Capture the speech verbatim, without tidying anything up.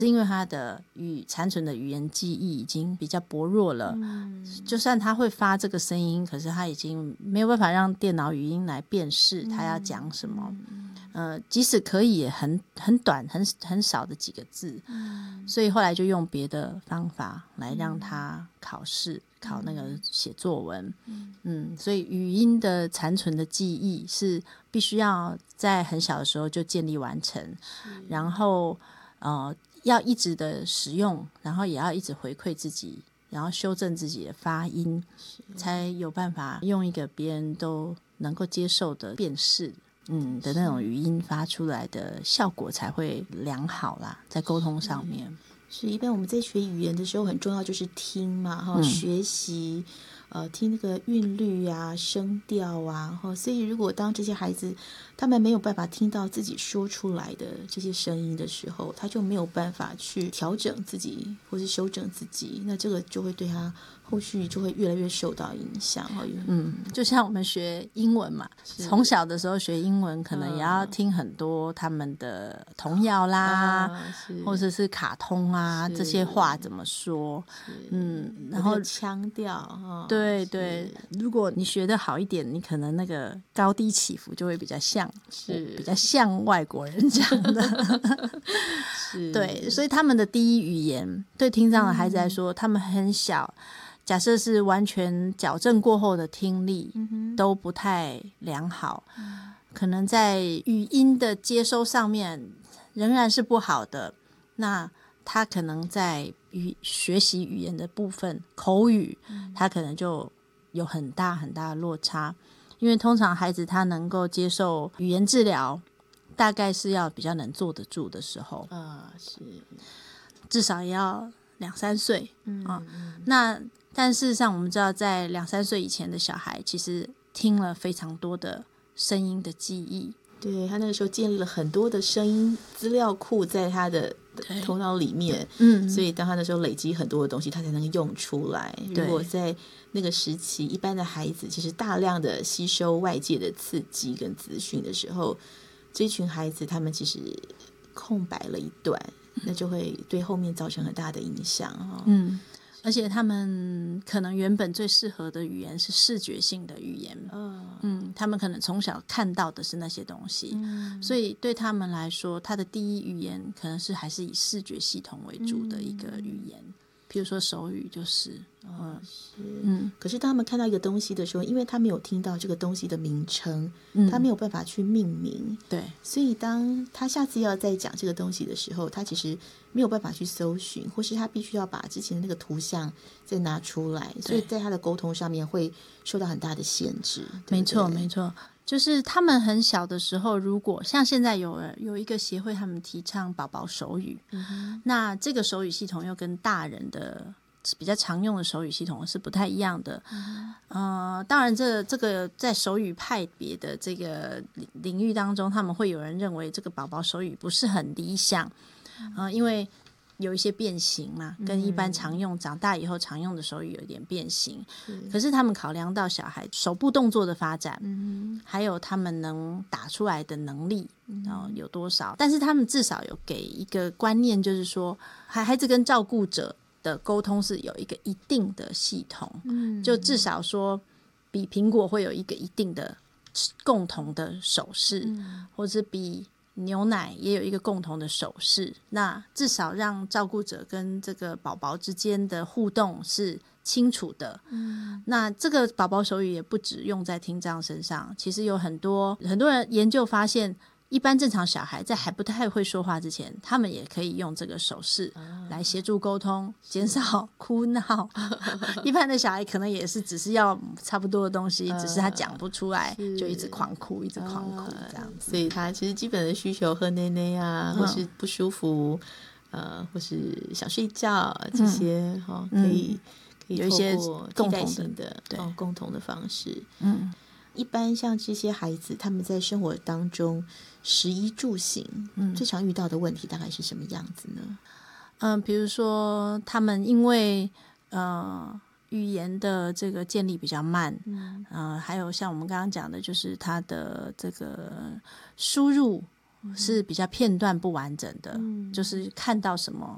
是因为他的语残存的语言记忆已经比较薄弱了、嗯、就算他会发这个声音，可是他已经没有办法让电脑语音来辨识他要讲什么、嗯呃、即使可以也很很短 很, 很少的几个字、嗯、所以后来就用别的方法来让他考试、嗯、考那个写作文、嗯嗯、所以语音的残存的记忆是必须要在很小的时候就建立完成，然后呃要一直的使用，然后也要一直回馈自己，然后修正自己的发音，才有办法用一个别人都能够接受的辨识嗯的那种语音发出来的效果才会良好啦，在沟通上面。 是一般我们在学语言的时候很重要就是听嘛、嗯、学习呃，听那个韵律啊声调啊、哦、所以如果当这些孩子他们没有办法听到自己说出来的这些声音的时候，他就没有办法去调整自己或是修正自己，那这个就会对他后续就会越来越受到影响。 嗯，就像我们学英文嘛，从小的时候学英文可能也要听很多他们的童谣啦、啊、或者是卡通啊，这些话怎么说，嗯，然后腔调、哦、 对对，如果你学得好一点，你可能那个高低起伏就会比较像，是比较像外国人讲的是对，所以他们的第一语言对听障的孩子来说、嗯、他们很小，假设是完全矫正过后的听力、嗯、都不太良好、嗯、可能在语音的接收上面仍然是不好的，那他可能在语学习语言的部分口语、嗯、他可能就有很大很大的落差，因为通常孩子他能够接受语言治疗大概是要比较能坐得住的时候、 啊、是至少也要两三岁、嗯啊、那但事实上我们知道在两三岁以前的小孩其实听了非常多的声音的记忆， 对，他那个时候建立了很多的声音资料库在他的头脑里面， 嗯， 所以当他那时候累积很多的东西他才能用出来。如果在那个时期一般的孩子其实大量的吸收外界的刺激跟资讯的时候，这群孩子他们其实空白了一段，那就会对后面造成很大的影响、哦、 嗯，而且他们可能原本最适合的语言是视觉性的语言、哦、嗯，他们可能从小看到的是那些东西、嗯、所以对他们来说他的第一语言可能是还是以视觉系统为主的一个语言、嗯，譬如说手语就是哦，是，嗯，可是当他们看到一个东西的时候，因为他没有听到这个东西的名称、嗯、他没有办法去命名， 对， 所以当他下次要再讲这个东西的时候，他其实没有办法去搜寻，或是他必须要把之前的那个图像再拿出来，所以在他的沟通上面会受到很大的限制。 没错没错，就是他们很小的时候，如果像现在有有一个协会他们提倡宝宝手语、嗯、那这个手语系统又跟大人的比较常用的手语系统是不太一样的、嗯呃、当然这这个在手语派别的这个领域当中，他们会有人认为这个宝宝手语不是很理想、呃、因为有一些变形嘛，跟一般常用、嗯、长大以后常用的手语有一点变形，是，可是他们考量到小孩手部动作的发展、嗯、还有他们能打出来的能力、嗯呃、有多少，但是他们至少有给一个观念，就是说孩子跟照顾者的沟通是有一个一定的系统、嗯、就至少说比苹果会有一个一定的共同的手势、嗯、或者比牛奶也有一个共同的手势，那至少让照顾者跟这个宝宝之间的互动是清楚的、嗯、那这个宝宝手语也不只用在听障身上，其实有很多很多人研究发现，一般正常小孩在还不太会说话之前，他们也可以用这个手势来协助沟通，减少哭闹一般的小孩可能也是只是要差不多的东西、呃、只是他讲不出来就一直狂哭一直狂哭这样子、 呃、所以他其实基本的需求喝奶奶啊、嗯、或是不舒服呃，或是想睡觉这些、嗯哦、可以、嗯、可以有一些替代性的对、哦、共同的方式。嗯，一般像这些孩子他们在生活当中食衣住行、嗯、最常遇到的问题大概是什么样子呢？ 嗯、呃，比如说他们因为呃语言的这个建立比较慢，嗯，呃，还有像我们刚刚讲的，就是他的这个输入是比较片段不完整的、嗯、就是看到什么